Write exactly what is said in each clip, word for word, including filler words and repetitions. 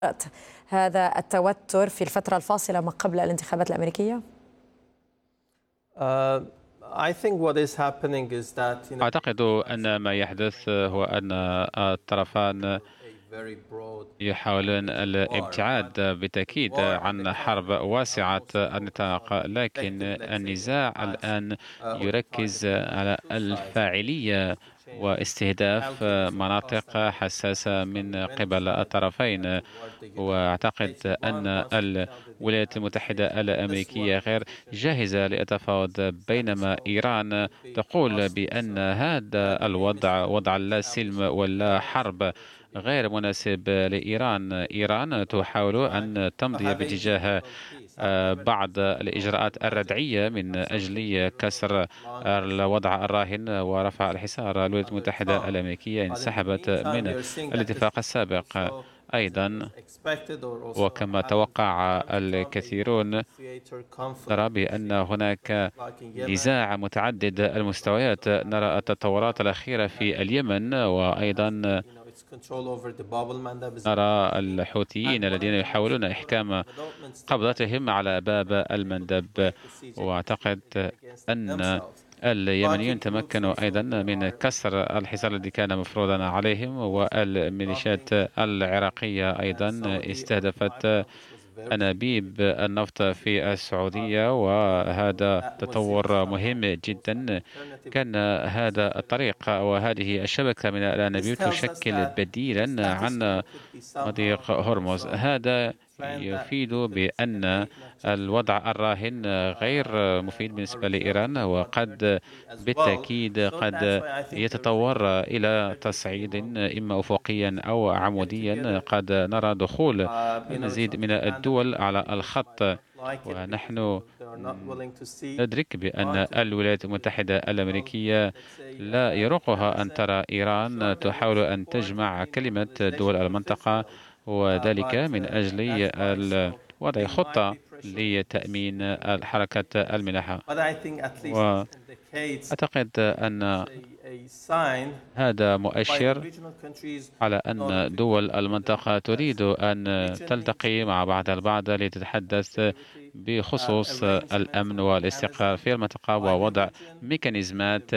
هذا التوتر في الفترة الفاصلة ما قبل الانتخابات الأمريكية؟ Uh, I think what is happening is that you know, أعتقد أن ما يحدث هو أن الطرفان a very broad يحاولون war, الابتعاد but the بالتأكيد war and the عن حرب conflict are واسعة mostly focused النطاق، on لكن effective, let's say, النزاع as الآن uh, or the يركز targeting على two sides الفاعلية to change واستهداف calculus or cost مناطق analysis حساسة based on من when قبل decide uh, الطرفين. toward the United وأعتقد States. Iran أن wants to counter the الولايات United المتحدة States, but this war الأمريكية غير position جاهزة للتفاوض، بينما إيران تقول بأن هذا الوضع وضع لا سلم ولا حرب غير مناسب لإيران. إيران تحاول أن تمضي باتجاه بعض الإجراءات الردعية من أجل كسر الوضع الراهن ورفع الحصار. الولايات المتحدة الأمريكية انسحبت من الاتفاق السابق أيضا، وكما توقع الكثيرون نرى بأن هناك نزاع متعدد المستويات. نرى التطورات الأخيرة في اليمن، وأيضا نرى الحوثيين الذين يحاولون إحكام قبضتهم على باب المندب. وأعتقد أن اليمنيون تمكنوا أيضا من كسر الحصار الذي كان مفروضا عليهم، والميليشيات العراقية أيضا استهدفت أنابيب النفط في السعودية، وهذا تطور مهم جدا. كان هذا الطريق وهذه الشبكة من الأنابيب تشكل بديلا عن مضيق هرمز. هذا يفيد بأن الوضع الراهن غير مفيد بالنسبة لإيران، وقد بالتأكيد قد يتطور إلى تصعيد إما أفقيا أو عموديا. قد نرى دخول المزيد من الدول على الخط، ونحن ندرك بأن الولايات المتحدة الأمريكية لا يروقها أن ترى إيران تحاول أن تجمع كلمة دول المنطقة، وذلك من أجل وضع خطة لتأمين حركة الملاحة. وأعتقد أن هذا مؤشر على أن دول المنطقة تريد أن تلتقي مع بعض البعض لتتحدث بخصوص الأمن والاستقرار في المنطقة ووضع ميكانيزمات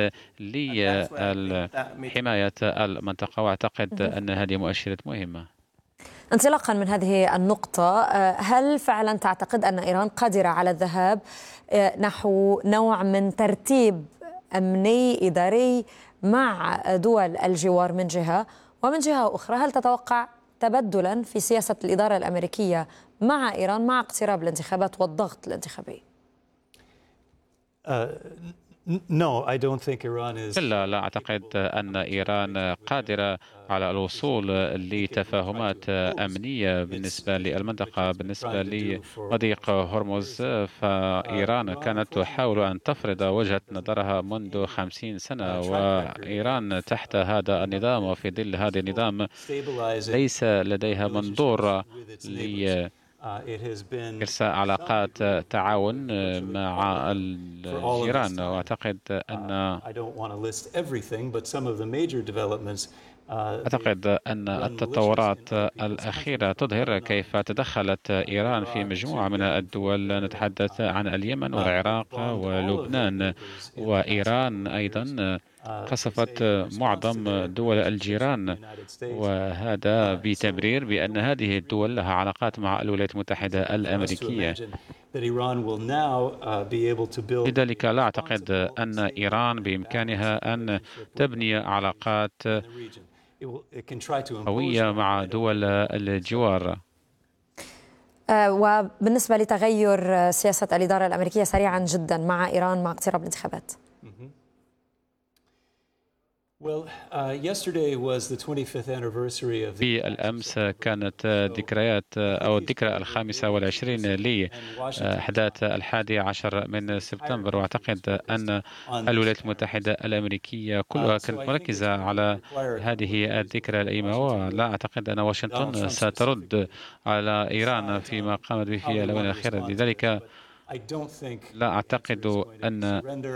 لحماية المنطقة. وأعتقد أن هذه مؤشرات مهمة. انطلاقا من هذه النقطة، هل فعلا تعتقد أن إيران قادرة على الذهاب نحو نوع من ترتيب أمني إداري مع دول الجوار من جهة، ومن جهة أخرى هل تتوقع تبدلا في سياسة الإدارة الأمريكية مع إيران مع اقتراب الانتخابات والضغط الانتخابي؟ uh... No, I don't think Iran is. لا لا أعتقد أن إيران قادرة على الوصول لتفاهمات أمنية بالنسبة للمنطقة. بالنسبة لمضيق هرمز، فإيران كانت تحاول أن تفرض وجهة نظرها منذ خمسين سنة، وإيران تحت هذا النظام وفي ظل هذا النظام ليس لديها منظور ل إرساء علاقات تعاون مع الجيران. وأعتقد أن أعتقد أن التطورات الأخيرة تظهر كيف تدخلت إيران في مجموعة من الدول. نتحدث عن اليمن والعراق ولبنان، وإيران أيضا قصفت معظم دول الجيران، وهذا بتبرير بأن هذه الدول لها علاقات مع الولايات المتحدة الأمريكية. لذلك لا أعتقد أن إيران بإمكانها أن تبني علاقات قوية مع دول الجوار. وبالنسبة لتغير سياسة الإدارة الأمريكية سريعا جدا مع إيران مع اقتراب الانتخابات، في الأمس كانت ذكريات أو الذكرى الخامسة والعشرين لأحداث الحادي عشر من سبتمبر، وأعتقد أن الولايات المتحدة الأمريكية كلها كانت مركزة على هذه الذكرى الأيمة، ولا أعتقد أن واشنطن سترد على إيران فيما قامت به في الآونة الأخيرة. لذلك لا أعتقد أن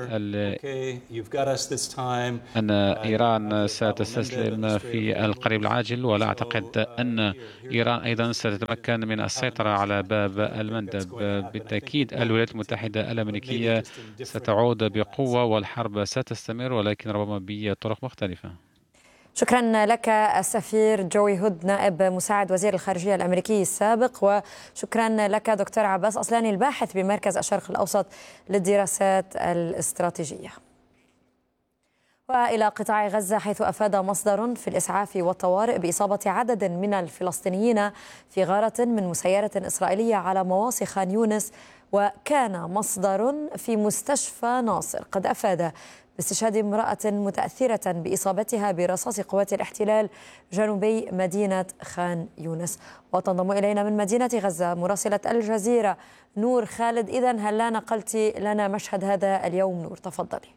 أن إيران ستستسلم في القريب العاجل، ولا أعتقد أن إيران أيضا ستتمكن من السيطرة على باب المندب. بالتأكيد الولايات المتحدة الأمريكية ستعود بقوة والحرب ستستمر، ولكن ربما بطرق مختلفة. شكرا لك السفير جوي هود نائب مساعد وزير الخارجية الأمريكي السابق، وشكرا لك دكتور عباس أصلاني الباحث بمركز الشرق الأوسط للدراسات الاستراتيجية. وإلى قطاع غزة، حيث أفاد مصدر في الإسعاف والطوارئ بإصابة عدد من الفلسطينيين في غارة من مسيرة إسرائيلية على مواصي خان يونس. وكان مصدر في مستشفى ناصر قد أفاد باستشهاد امرأة متأثرة بإصابتها برصاص قوات الاحتلال جنوبي مدينة خان يونس. وتنضم إلينا من مدينة غزة مراسلة الجزيرة نور خالد. إذن هل لا نقلت لنا مشهد هذا اليوم نور؟ تفضلي.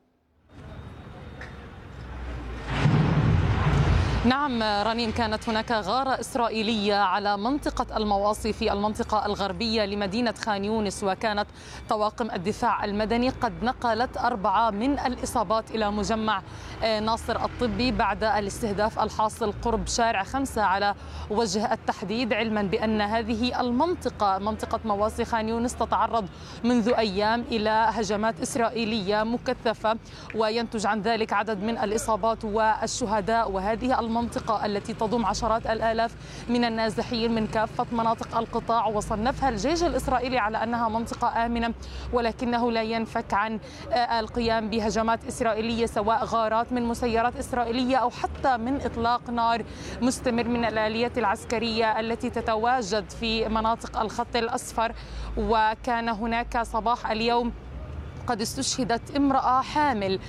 نعم رنيم، كانت هناك غارة إسرائيلية على منطقة المواصي في المنطقة الغربية لمدينة خان يونس، وكانت طواقم الدفاع المدني قد نقلت أربعة من الإصابات إلى مجمع ناصر الطبي بعد الاستهداف الحاصل قرب شارع خمسة على وجه التحديد، علما بأن هذه المنطقة منطقة مواصي خان يونس تتعرض منذ أيام إلى هجمات إسرائيلية مكثفة، وينتج عن ذلك عدد من الإصابات والشهداء. وهذه المنطقة التي تضم عشرات الآلاف من النازحين من كافة مناطق القطاع، وصنفها الجيش الإسرائيلي على أنها منطقة آمنة، ولكنه لا ينفك عن القيام بهجمات إسرائيلية سواء غارات من مسيرات إسرائيلية أو حتى من إطلاق نار مستمر من الآليات العسكرية التي تتواجد في مناطق الخط الأصفر. وكان هناك صباح اليوم قد استشهدت امرأة حامل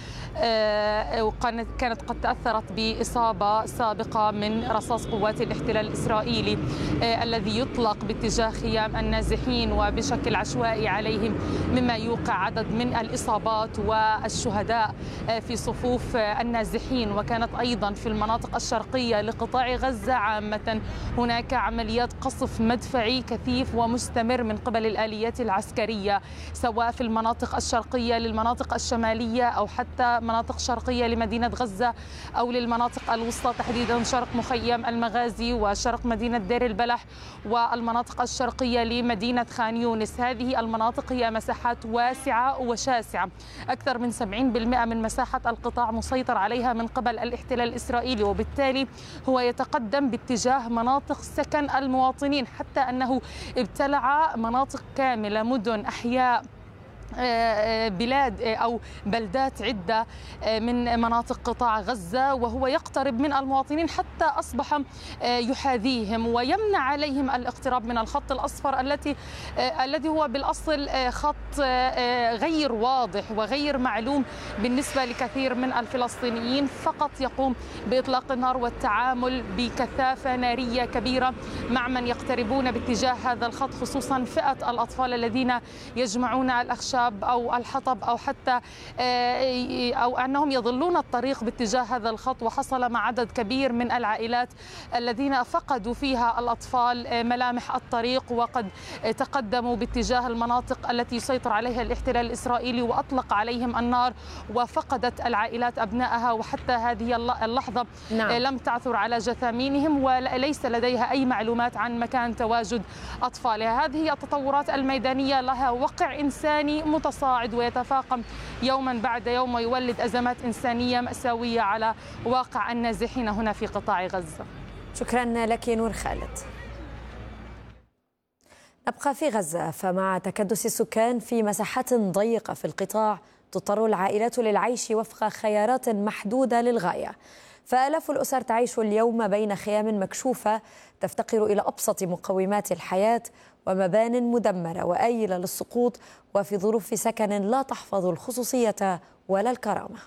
وكانت قد تأثرت بإصابة سابقة من رصاص قوات الاحتلال الإسرائيلي الذي يطلق باتجاه خيام النازحين وبشكل عشوائي عليهم، مما يوقع عدد من الإصابات والشهداء في صفوف النازحين. وكانت أيضا في المناطق الشرقية لقطاع غزة عامة هناك عمليات قصف مدفعي كثيف ومستمر من قبل الآليات العسكرية، سواء في المناطق الشرقية للمناطق الشمالية أو حتى مناطق شرقية لمدينة غزة أو للمناطق الوسطى، تحديدا شرق مخيم المغازي وشرق مدينة دير البلح والمناطق الشرقية لمدينة خان يونس. هذه المناطق هي مساحات واسعة وشاسعة، أكثر من سبعين بالمئة من مساحة القطاع مسيطر عليها من قبل الاحتلال الإسرائيلي، وبالتالي هو يتقدم باتجاه مناطق سكن المواطنين، حتى أنه ابتلع مناطق كاملة، مدن، أحياء، بلاد أو بلدات عدة من مناطق قطاع غزة، وهو يقترب من المواطنين حتى أصبح يحاذيهم ويمنع عليهم الاقتراب من الخط الأصفر التي الذي هو بالأصل خط غير واضح وغير معلوم بالنسبة لكثير من الفلسطينيين، فقط يقوم بإطلاق النار والتعامل بكثافة نارية كبيرة مع من يقتربون باتجاه هذا الخط، خصوصا فئة الأطفال الذين يجمعون الأخشاب أو الحطب أو حتى أو أنهم يضلون الطريق باتجاه هذا الخط. وحصل مع عدد كبير من العائلات الذين فقدوا فيها الأطفال ملامح الطريق، وقد تقدموا باتجاه المناطق التي يسيطر عليها الاحتلال الإسرائيلي وأطلق عليهم النار، وفقدت العائلات أبنائها، وحتى هذه اللحظة نعم. لم تعثر على جثامينهم وليس لديها أي معلومات عن مكان تواجد أطفالها. هذه التطورات الميدانية لها وقع إنساني متصاعد ويتفاقم يوما بعد يوم، ويولد أزمات إنسانية مأساوية على واقع النازحين هنا في قطاع غزة. شكرا لك نور خالد. نبقى في غزة، فمع تكدس السكان في مساحات ضيقة في القطاع تضطر العائلات للعيش وفق خيارات محدودة للغاية، فآلاف الأسر تعيش اليوم بين خيام مكشوفة تفتقر إلى أبسط مقومات الحياة ومبان مدمرة وآيلة للسقوط، وفي ظروف سكن لا تحفظ الخصوصية ولا الكرامة.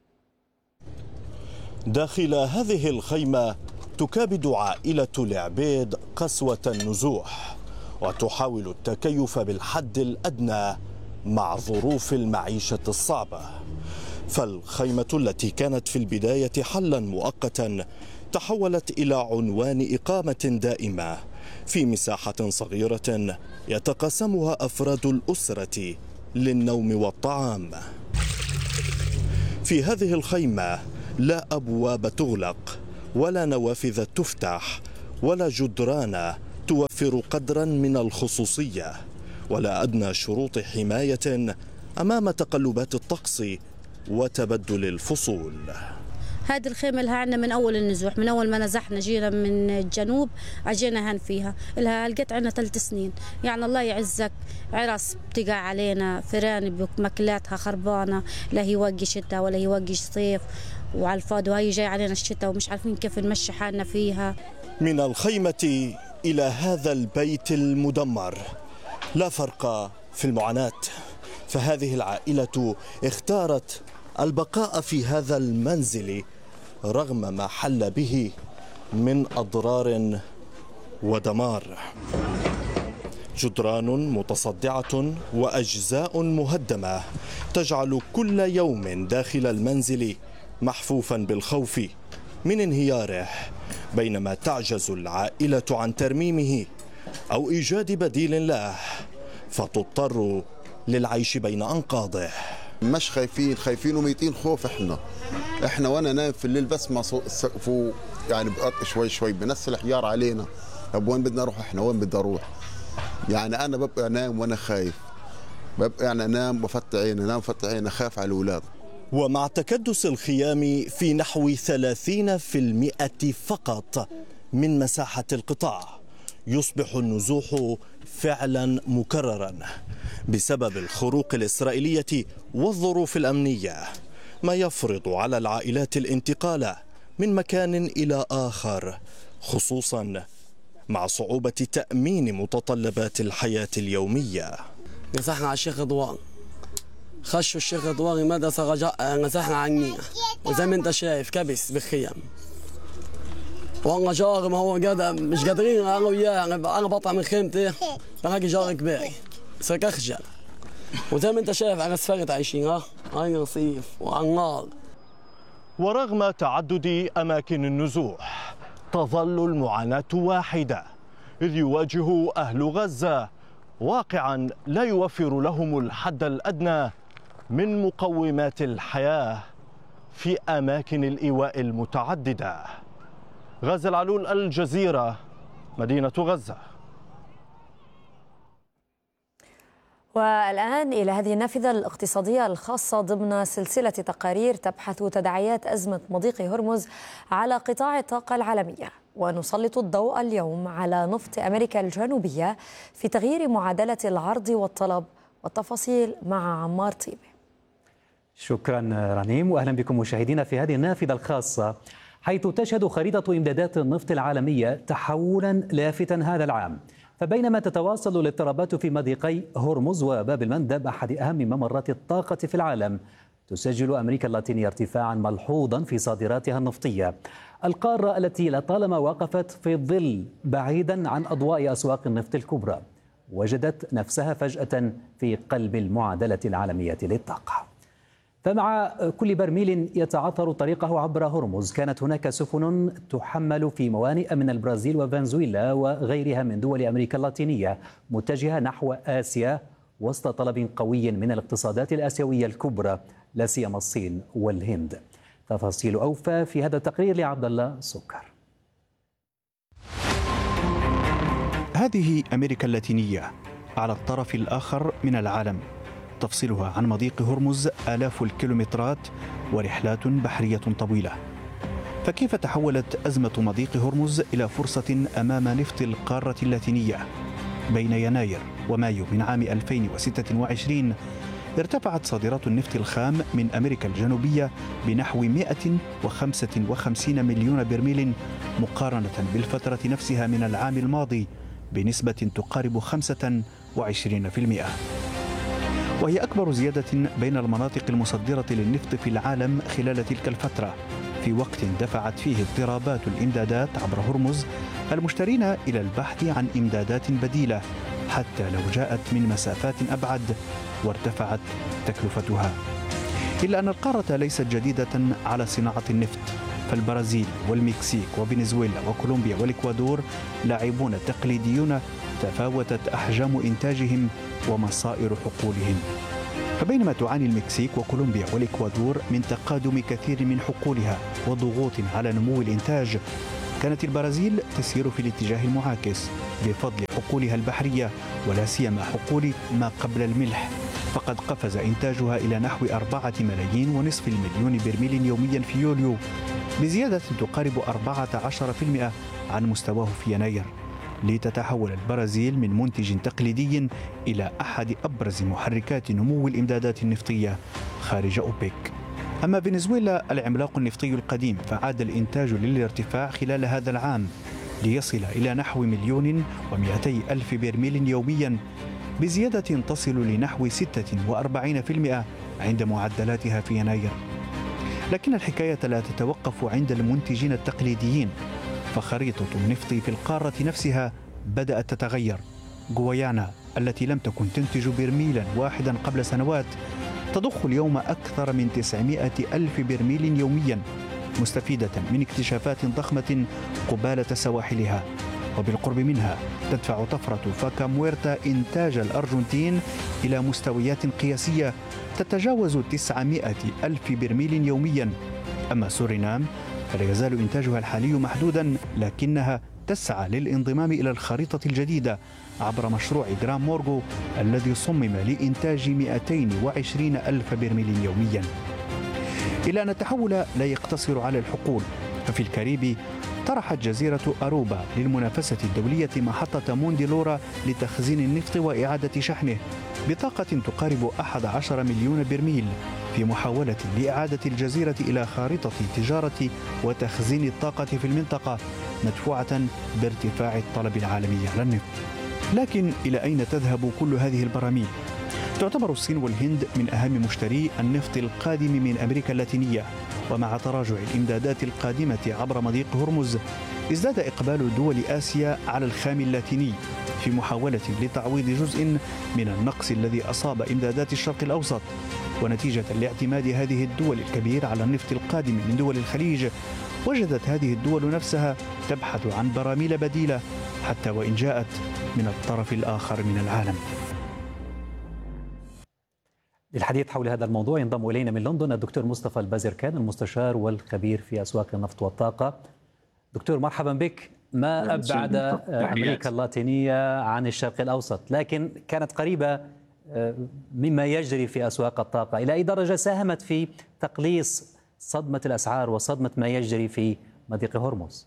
داخل هذه الخيمة تكابد عائلة العبيد قسوة النزوح وتحاول التكيف بالحد الأدنى مع ظروف المعيشة الصعبة. فالخيمة التي كانت في البداية حلا مؤقتا تحولت إلى عنوان إقامة دائمة في مساحة صغيرة يتقاسمها أفراد الأسرة للنوم والطعام. في هذه الخيمة لا أبواب تغلق ولا نوافذ تفتح ولا جدران توفر قدرا من الخصوصية ولا أدنى شروط حماية أمام تقلبات الطقس وتبدل الفصول. هذه الخيمة لها عنا من أول النزوح، من أول ما نزحنا جينا من الجنوب عجينا هن فيها، لها لقيت عنا ثلاث سنين. يعني الله يعزك، عرس بتقع علينا، فيران بمكلاتها خربانة، لا هي وقي شتاء ولا هي وقي صيف، وعلى الفاضي وهي جاي علينا الشتاء ومش عارفين كيف نمشي حالنا فيها. من الخيمة إلى هذا البيت المدمر لا فرق في المعاناة، فهذه العائلة اختارت البقاء في هذا المنزل رغم ما حل به من أضرار ودمار. جدران متصدعة وأجزاء مهدمة تجعل كل يوم داخل المنزل محفوفا بالخوف من انهياره، بينما تعجز العائلة عن ترميمه أو إيجاد بديل له، فتضطر للعيش بين أنقاضه. مش خايفين، خايفين وميتين خوف. احنا احنا وانا نايم في الليل بس ما فوق يعني بقط شوي شوي بنسل حجار علينا. طب وين بدنا نروح احنا؟ وين بدي اروح؟ يعني انا ببقى نايم وانا خايف، ببقى يعني انام بفتح عيني، انام بفتح عيني، خاف على الاولاد. ومع تكدس الخيام في نحو ثلاثين بالمئة فقط من مساحة القطاع، يصبح النزوح فعلا مكررا بسبب الخروق الإسرائيلية والظروف الأمنية، ما يفرض على العائلات الانتقال من مكان إلى آخر، خصوصا مع صعوبة تأمين متطلبات الحياة اليومية. نزحنا على الشيخ رضوان، خشوا الشيخ رضوان مدرسة رجاء، نزحنا عنينا وزي ما انت شايف كبس بالخيام. والله جار ما هو قادر مش قادرين انا وياه، انا بطلع من خيمتي بلاقي جار كبير صرت اخجل. وزي ما انت شايف على اسفلت عايشين، ها هاي رصيف وعلى النار. ورغم تعدد أماكن النزوح تظل المعاناة واحدة، إذ يواجه أهل غزة واقعا لا يوفر لهم الحد الأدنى من مقومات الحياة في أماكن الإيواء المتعددة. غازي العلول، الجزيرة، مدينة غزة. والآن إلى هذه النافذة الاقتصادية الخاصة ضمن سلسلة تقارير تبحث تداعيات أزمة مضيق هرمز على قطاع الطاقة العالمية، ونسلط الضوء اليوم على نفط أمريكا الجنوبية في تغيير معادلة العرض والطلب، والتفاصيل مع عمار طيبة. شكرا رنيم، وأهلا بكم مشاهدينا في هذه النافذة الخاصة، حيث تشهد خريطة إمدادات النفط العالمية تحولا لافتا هذا العام. فبينما تتواصل الاضطرابات في مضيقي هرمز وباب المندب أحد أهم ممرات الطاقة في العالم، تسجل أمريكا اللاتينية ارتفاعا ملحوظا في صادراتها النفطية، القارة التي لطالما وقفت في الظل بعيدا عن أضواء أسواق النفط الكبرى، وجدت نفسها فجأة في قلب المعادلة العالمية للطاقة. فمع كل برميل يتعثر طريقه عبر هرمز، كانت هناك سفن تحمل في موانئ من البرازيل وفنزويلا وغيرها من دول أمريكا اللاتينية متجهة نحو آسيا، وسط طلب قوي من الاقتصادات الآسيوية الكبرى لا سيما الصين والهند. تفاصيل أوفى في هذا التقرير لعبد الله سكر. هذه أمريكا اللاتينية على الطرف الآخر من العالم، تفصلها عن مضيق هرمز آلاف الكيلومترات ورحلات بحرية طويلة. فكيف تحولت أزمة مضيق هرمز إلى فرصة أمام نفط القارة اللاتينية؟ بين يناير ومايو من عام ألفين وستة وعشرين ارتفعت صادرات النفط الخام من أمريكا الجنوبية بنحو مئة وخمسة وخمسين مليون برميل مقارنة بالفترة نفسها من العام الماضي بنسبة تقارب خمسة وعشرين بالمئة، وهي أكبر زيادة بين المناطق المصدرة للنفط في العالم خلال تلك الفترة، في وقت دفعت فيه اضطرابات الإمدادات عبر هرمز المشترين إلى البحث عن إمدادات بديلة حتى لو جاءت من مسافات أبعد وارتفعت تكلفتها. إلا أن القارة ليست جديدة على صناعة النفط، فالبرازيل والمكسيك وفنزويلا وكولومبيا والإكوادور لاعبون تقليديون تفاوتت أحجام إنتاجهم ومصائر حقولهم. فبينما تعاني المكسيك وكولومبيا والإكوادور من تقادم كثير من حقولها وضغوط على نمو الإنتاج، كانت البرازيل تسير في الاتجاه المعاكس بفضل حقولها البحرية ولا سيما حقول ما قبل الملح، فقد قفز إنتاجها إلى نحو أربعة ملايين ونصف المليون برميل يوميا في يوليو، بزيادة تقارب أربعة عشر بالمئة عن مستواه في يناير، لتتحول البرازيل من منتج تقليدي إلى أحد أبرز محركات نمو الإمدادات النفطية خارج أوبك. أما فنزويلا العملاق النفطي القديم فعاد الإنتاج للارتفاع خلال هذا العام ليصل إلى نحو مليون ومئتي ألف برميل يوميا، بزيادة تصل لنحو ستة وأربعين بالمئة عند معدلاتها في يناير. لكن الحكاية لا تتوقف عند المنتجين التقليديين، فخريطة النفط في القارة نفسها بدأت تتغير. غويانا التي لم تكن تنتج برميلا واحدا قبل سنوات تضخ اليوم أكثر من تسعمائة ألف برميل يوميا، مستفيدة من اكتشافات ضخمة قبالة سواحلها، وبالقرب منها تدفع طفرة فاكا مويرتا إنتاج الأرجنتين إلى مستويات قياسية تتجاوز تسعمائة ألف برميل يوميا. أما سورينام فلا يزال إنتاجها الحالي محدودا، لكنها تسعى للانضمام إلى الخريطة الجديدة عبر مشروع جرام مورغو الذي صمم لإنتاج مئتين وعشرين ألف برميل يوميا. إلى أن التحول لا يقتصر على الحقول، ففي الكاريبي طرحت جزيرة أروبا للمنافسة الدولية محطة مونديلورا لتخزين النفط وإعادة شحنه بطاقة تقارب أحد عشر مليون برميل، في محاولة لإعادة الجزيرة إلى خارطة تجارة وتخزين الطاقة في المنطقة مدفوعة بارتفاع الطلب العالمي على النفط. لكن إلى أين تذهب كل هذه البراميل؟ تعتبر الصين والهند من أهم مشتري النفط القادم من أمريكا اللاتينية، ومع تراجع الإمدادات القادمة عبر مضيق هرمز ازداد إقبال دول آسيا على الخام اللاتيني في محاولة لتعويض جزء من النقص الذي أصاب إمدادات الشرق الأوسط. ونتيجة لاعتماد هذه الدول الكبير على النفط القادم من دول الخليج، وجدت هذه الدول نفسها تبحث عن براميل بديلة حتى وإن جاءت من الطرف الآخر من العالم. للحديث حول هذا الموضوع ينضم إلينا من لندن الدكتور مصطفى البازركان، المستشار والخبير في أسواق النفط والطاقة. دكتور مرحبا بك. ما أبعد أمريكا اللاتينية عن الشرق الأوسط، لكن كانت قريبة مما يجري في أسواق الطاقة. إلى أي درجة ساهمت في تقليص صدمة الأسعار وصدمة ما يجري في مضيق هرمز؟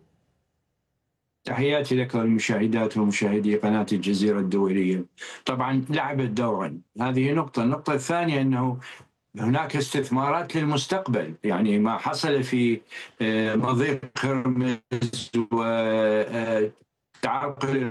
تحياتي لك والمشاهدات ومشاهدي قناة الجزيرة الدولية. طبعا لعبت دورا، هذه نقطة. النقطة الثانية أنه هناك استثمارات للمستقبل، يعني ما حصل في مضيق هرمز وتعرقل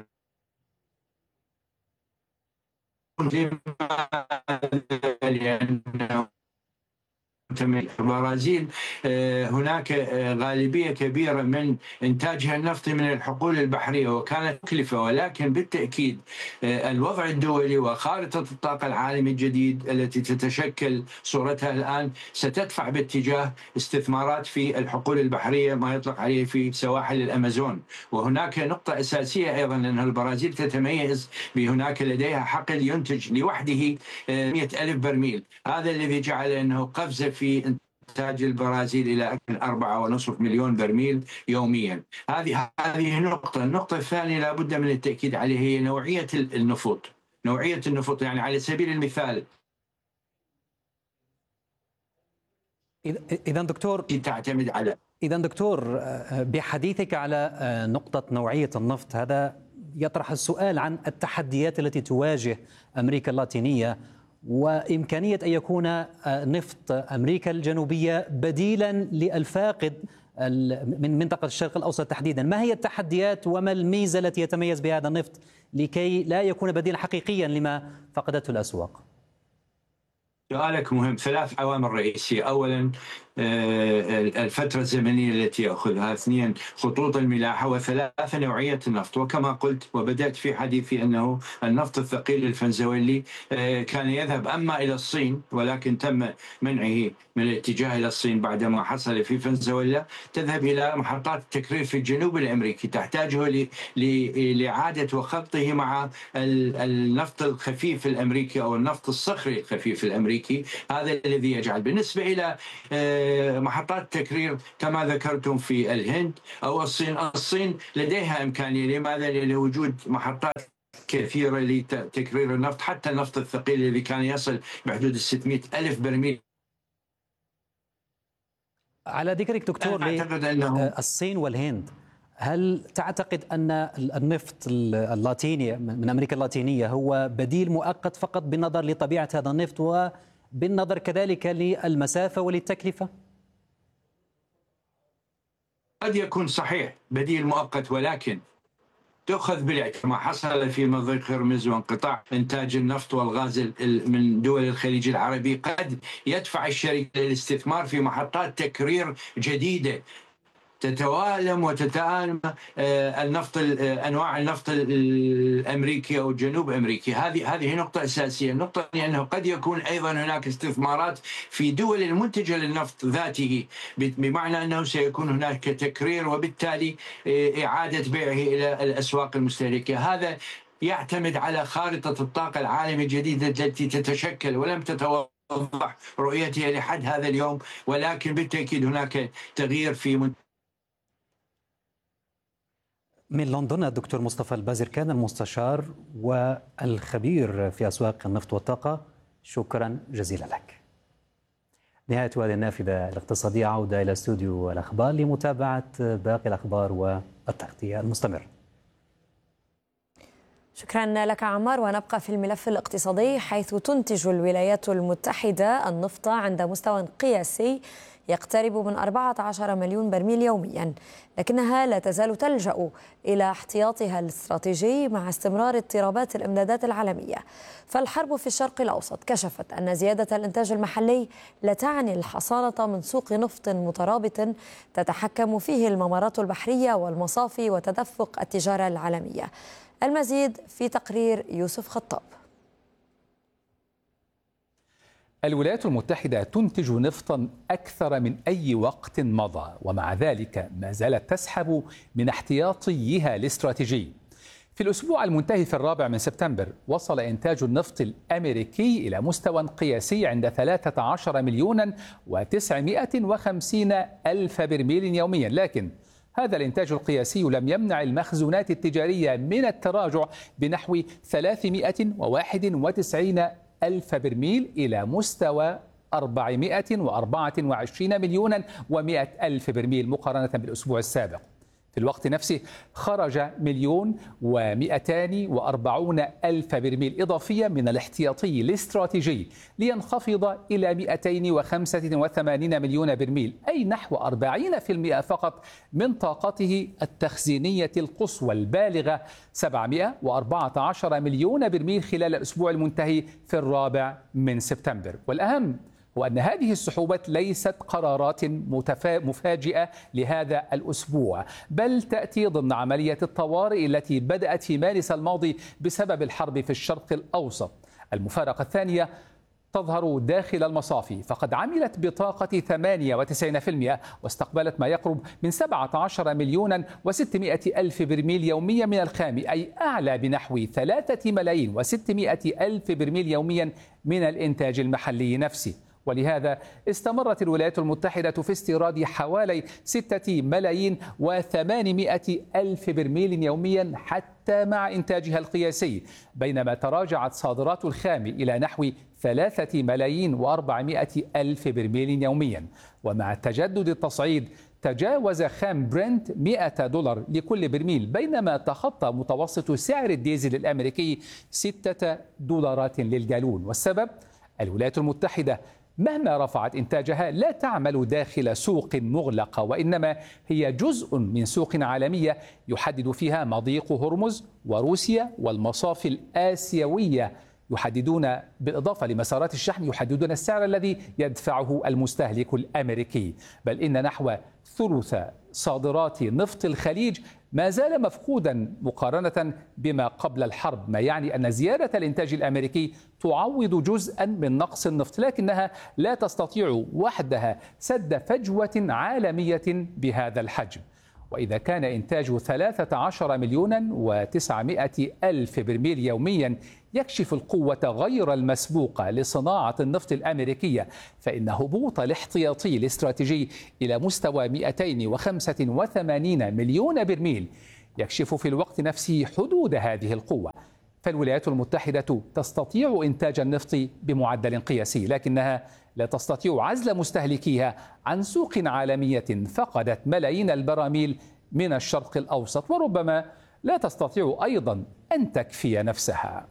لأنه البرازيل هناك غالبية كبيرة من إنتاجها النفطي من الحقول البحرية، وكانت تكلفة، ولكن بالتأكيد الوضع الدولي وخارطة الطاقة العالمي الجديد التي تتشكل صورتها الآن ستدفع باتجاه استثمارات في الحقول البحرية، ما يطلق عليه في سواحل الأمازون. وهناك نقطة أساسية أيضا، أن البرازيل تتميز بهناك لديها حقل ينتج لوحده مئة ألف برميل، هذا الذي جعل أنه قفزة في في إنتاج البرازيل إلى أربعة ونصف مليون برميل يوميا. هذه هذه نقطة. النقطة الثانية لا بد من التأكيد عليها هي نوعية النفط. نوعية النفط يعني على سبيل المثال، إذا دكتور تعتمد على إذا دكتور بحديثك على نقطة نوعية النفط، هذا يطرح السؤال عن التحديات التي تواجه أمريكا اللاتينية وإمكانية أن يكون نفط أمريكا الجنوبية بديلا للفاقد من منطقة الشرق الأوسط تحديدا. ما هي التحديات وما الميزة التي يتميز بها هذا النفط لكي لا يكون بديلا حقيقيا لما فقدته الأسواق؟ سؤالك مهم. ثلاث عوامل رئيسية. أولا الفترة الزمنية التي يأخذها، اثنين خطوط الملاحة، وثلاثة نوعية النفط. وكما قلت وبدأت في حديثي أنه النفط الثقيل الفنزويلي كان يذهب أما إلى الصين، ولكن تم منعه من الاتجاه إلى الصين بعدما حصل في فنزويلا، تذهب إلى محطات التكرير في الجنوب الأمريكي تحتاجه لإعادة وخلطه مع النفط الخفيف الأمريكي أو النفط الصخري الخفيف الأمريكي. هذا الذي يجعل بالنسبة إلى محطات التكرير كما ذكرتم في الهند أو الصين، الصين لديها إمكانية. لماذا؟ لوجود محطات كثيرة لتكرير النفط، حتى النفط الثقيل الذي كان يصل بحدود ستمائة ألف برميل. على ذكرك دكتور الصين والهند، هل تعتقد أن النفط اللاتيني من أمريكا اللاتينية هو بديل مؤقت فقط بالنظر لطبيعة هذا النفط وبالنظر كذلك للمسافة وللتكلفة؟ قد يكون صحيح بديل مؤقت، ولكن تأخذ بالاعتبار ما حصل في مضيق هرمز وانقطاع إنتاج النفط والغاز من دول الخليج العربي قد يدفع الشركة للاستثمار في محطات تكرير جديدة تتوالم وتتآلم النفط، انواع النفط الامريكي او الجنوب امريكي. هذه هذه نقطه اساسيه. النقطه الثانيه انه قد يكون ايضا هناك استثمارات في دول المنتجه للنفط ذاته، بمعنى انه سيكون هناك تكرير وبالتالي اعاده بيعه الى الاسواق المستهلكه. هذا يعتمد على خارطه الطاقه العالميه الجديده التي تتشكل ولم تتوضح رؤيتها لحد هذا اليوم، ولكن بالتاكيد هناك تغيير في. من لندن الدكتور مصطفى البازركان المستشار والخبير في أسواق النفط والطاقة، شكرا جزيلا لك. نهاية هذه النافذة الاقتصادية، عودة إلى استوديو الأخبار لمتابعة باقي الأخبار والتغطية المستمر. شكرا لك عمار. ونبقى في الملف الاقتصادي، حيث تنتج الولايات المتحدة النفط عند مستوى قياسي يقترب من أربعة عشر مليون برميل يوميا، لكنها لا تزال تلجأ إلى احتياطها الاستراتيجي مع استمرار اضطرابات الإمدادات العالمية. فالحرب في الشرق الأوسط كشفت أن زيادة الإنتاج المحلي لا تعني الحصانة من سوق نفط مترابط تتحكم فيه الممرات البحرية والمصافي وتدفق التجارة العالمية. المزيد في تقرير يوسف خطاب. الولايات المتحدة تنتج نفطا أكثر من أي وقت مضى، ومع ذلك ما زالت تسحب من احتياطيها الاستراتيجي. في الأسبوع المنتهي في الرابع من سبتمبر وصل إنتاج النفط الأمريكي إلى مستوى قياسي عند ثلاثة عشر مليونا وتسعمائة وخمسين ألف برميل يوميا، لكن هذا الإنتاج القياسي لم يمنع المخزونات التجارية من التراجع بنحو ثلاثمائة وواحد وتسعين ألف برميل إلى مستوى أربعمائة وأربعة وعشرين مليونا ومائة ألف برميل مقارنة بالأسبوع السابق. في الوقت نفسه خرج مليون ومئتان وأربعون ألف برميل إضافية من الاحتياطي الاستراتيجي لينخفض إلى مئتين وخمسة وثمانين مليون برميل، أي نحو أربعين بالمئة فقط من طاقته التخزينية القصوى البالغة سبعمائة وأربعة عشر مليون برميل خلال الأسبوع المنتهي في الرابع من سبتمبر. والأهم هو أن هذه السحوبات ليست قرارات مفاجئة لهذا الأسبوع، بل تأتي ضمن عملية الطوارئ التي بدأت في مارس الماضي بسبب الحرب في الشرق الأوسط. المفارقة الثانية تظهر داخل المصافي، فقد عملت بطاقة ثمانية وتسعين بالمئة واستقبلت ما يقرب من سبعة عشر مليونا وستمائة ألف برميل يوميا من الخام، أي أعلى بنحو ثلاثة ملايين وستمائة ألف برميل يوميا من الإنتاج المحلي نفسه. ولهذا استمرت الولايات المتحدة في استيراد حوالي ستة ملايين وثمانمائة ألف برميل يوميا حتى مع إنتاجها القياسي، بينما تراجعت صادرات الخام إلى نحو ثلاثة ملايين وأربعمائة ألف برميل يوميا. ومع تجدد التصعيد تجاوز خام برنت مئة دولار لكل برميل، بينما تخطى متوسط سعر الديزل الأمريكي ستة دولارات للجالون. والسبب الولايات المتحدة مهما رفعت إنتاجها لا تعمل داخل سوق مغلقة، وإنما هي جزء من سوق عالمية يحدد فيها مضيق هرمز وروسيا والمصافي الآسيوية يحددون بالإضافة لمسارات الشحن يحددون السعر الذي يدفعه المستهلك الأمريكي، بل إن نحو ثلث صادرات نفط الخليج ما زال مفقودا مقارنة بما قبل الحرب، ما يعني أن زيادة الإنتاج الأمريكي تعوض جزءا من نقص النفط، لكنها لا تستطيع وحدها سد فجوة عالمية بهذا الحجم. وإذا كان إنتاج ثلاثة عشر مليونا وتسعمائة ألف برميل يوميا يكشف القوة غير المسبوقة لصناعة النفط الأمريكية، فإن هبوط الاحتياطي الاستراتيجي إلى مستوى مئتين وخمسة وثمانين مليون برميل يكشف في الوقت نفسه حدود هذه القوة. فالولايات المتحدة تستطيع إنتاج النفط بمعدل قياسي، لكنها لا تستطيع عزل مستهلكيها عن سوق عالمية فقدت ملايين البراميل من الشرق الأوسط، وربما لا تستطيع أيضا أن تكفي نفسها.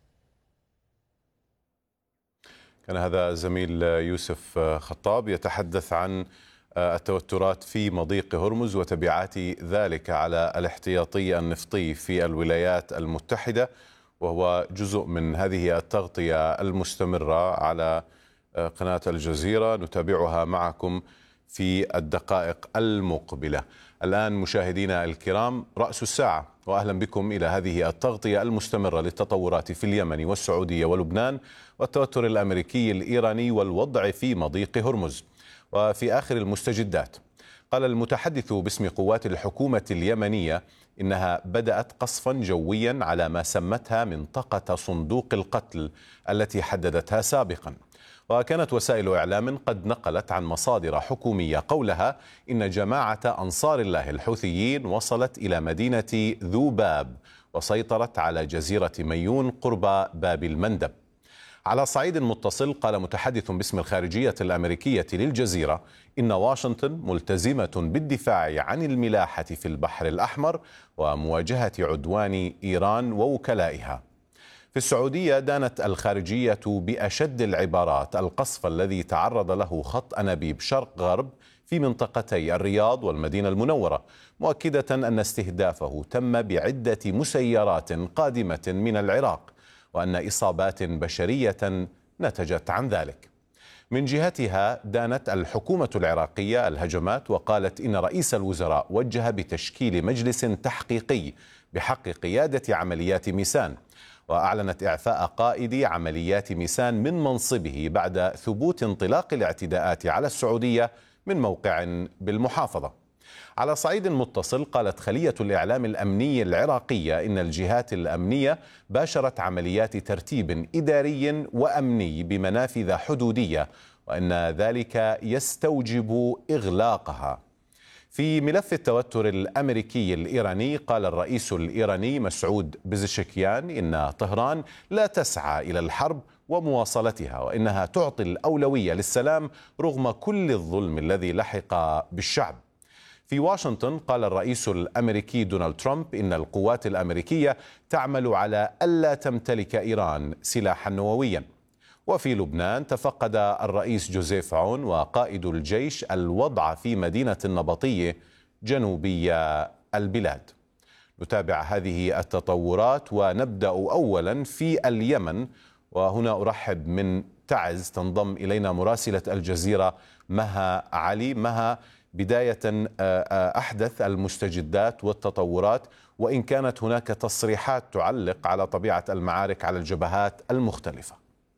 كان هذا زميل يوسف خطاب يتحدث عن التوترات في مضيق هرمز وتبعات ذلك على الاحتياطي النفطي في الولايات المتحدة، وهو جزء من هذه التغطية المستمرة على قناة الجزيرة نتابعها معكم في الدقائق المقبلة. الآن مشاهدينا الكرام رأس الساعة، وأهلا بكم إلى هذه التغطية المستمرة للتطورات في اليمن والسعودية ولبنان والتوتر الأمريكي الإيراني والوضع في مضيق هرمز. وفي آخر المستجدات قال المتحدث باسم قوات الحكومة اليمنية إنها بدأت قصفا جويا على ما سمتها منطقة صندوق القتل التي حددتها سابقا. وكانت وسائل إعلام قد نقلت عن مصادر حكومية قولها إن جماعة أنصار الله الحوثيين وصلت إلى مدينة ذوباب وسيطرت على جزيرة ميون قرب باب المندب. على صعيد متصل قال متحدث باسم الخارجية الأمريكية للجزيرة إن واشنطن ملتزمة بالدفاع عن الملاحة في البحر الأحمر ومواجهة عدوان إيران ووكلائها. في السعودية دانت الخارجية بأشد العبارات القصف الذي تعرض له خط أنابيب شرق غرب في منطقتي الرياض والمدينة المنورة، مؤكدة أن استهدافه تم بعدة مسيرات قادمة من العراق، وأن إصابات بشرية نتجت عن ذلك. من جهتها دانت الحكومة العراقية الهجمات وقالت إن رئيس الوزراء وجه بتشكيل مجلس تحقيقي بحق قيادة عمليات ميسان، وأعلنت إعفاء قائد عمليات ميسان من منصبه بعد ثبوت انطلاق الاعتداءات على السعودية من موقع بالمحافظة. على صعيد متصل قالت خلية الإعلام الأمني العراقية إن الجهات الأمنية باشرت عمليات ترتيب إداري وأمني بمنافذ حدودية، وأن ذلك يستوجب إغلاقها. في ملف التوتر الأمريكي الإيراني قال الرئيس الإيراني مسعود بزشكيان إن طهران لا تسعى إلى الحرب ومواصلتها، وإنها تعطي الأولوية للسلام رغم كل الظلم الذي لحق بالشعب. في واشنطن قال الرئيس الأمريكي دونالد ترامب إن القوات الأمريكية تعمل على ألا تمتلك إيران سلاحا نوويا. وفي لبنان تفقد الرئيس جوزيف عون وقائد الجيش الوضع في مدينة النبطية جنوبي البلاد. نتابع هذه التطورات ونبدأ أولا في اليمن، وهنا أرحب من تعز تنضم إلينا مراسلة الجزيرة مها علي. مها، بداية أحدث المستجدات والتطورات، وإن كانت هناك تصريحات تعلق على طبيعة المعارك على الجبهات المختلفة.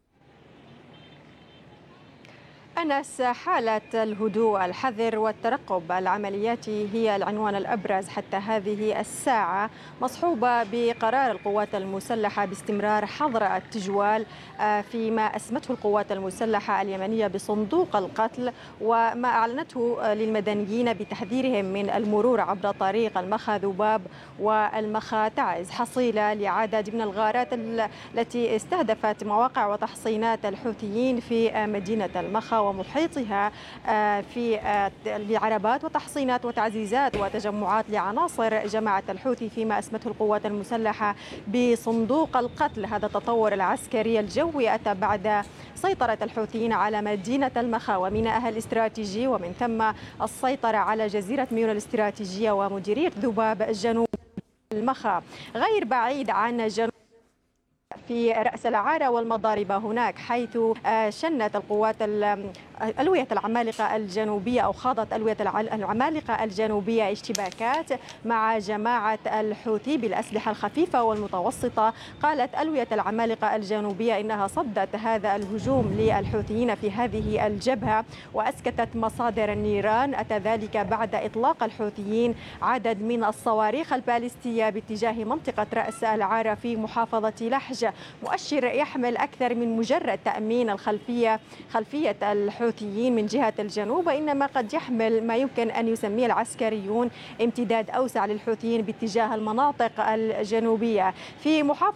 أنس، حالة الهدوء الحذر والترقب العملياتي هي العنوان الأبرز حتى هذه الساعة، مصحوبة بقرار القوات المسلحة باستمرار حظر التجوال فيما أسمته القوات المسلحة اليمنية بصندوق القتل، وما أعلنته للمدنيين بتحذيرهم من المرور عبر طريق المخا ذباب والمخا تعز، حصيلة لعدد من الغارات التي استهدفت مواقع وتحصينات الحوثيين في مدينة المخا ومحيطها في لعربات وتحصينات وتعزيزات وتجمعات لعناصر جماعة الحوثي فيما أسمته القوات المسلحة بصندوق القتل. هذا التطور العسكري الجوي أتى بعد سيطرة الحوثيين على مدينة المخا ومينائها الاستراتيجي، ومن ثم السيطرة على جزيرة ميون الاستراتيجية ومديرية ذباب جنوب المخا. غير بعيد عن جنوب في رأس العارة والمضارب هناك، حيث شنت القوات ألوية العمالقة الجنوبية أو خاضت ألوية العمالقة الجنوبية اشتباكات مع جماعة الحوثي بالأسلحة الخفيفة والمتوسطة. قالت ألوية العمالقة الجنوبية إنها صدت هذا الهجوم للحوثيين في هذه الجبهة وأسكتت مصادر النيران. أتى ذلك بعد إطلاق الحوثيين عدد من الصواريخ البالستية باتجاه منطقة رأس العارة في محافظة لحج، مؤشر يحمل أكثر من مجرد تأمين الخلفية خلفية الحوثيين من جهة الجنوب، وإنما قد يحمل ما يمكن أن يسميه العسكريون امتداد أوسع للحوثيين باتجاه المناطق الجنوبية. في محافظة